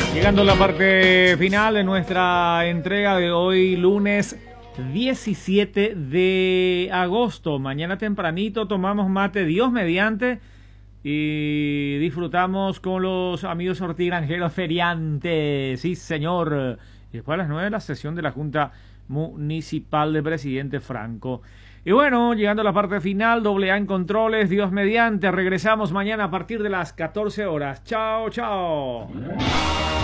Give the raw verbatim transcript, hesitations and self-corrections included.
Llegando a la parte final de nuestra entrega de hoy, lunes diecisiete de agosto. Mañana tempranito tomamos mate, Dios mediante, y disfrutamos con los amigos hortigranjeros feriantes. Sí, señor. Y después a las nueve la sesión de la Junta Municipal de Presidente Franco. Y bueno, llegando a la parte final, doble A en controles, Dios mediante. Regresamos mañana a partir de las catorce horas. Chao, chao.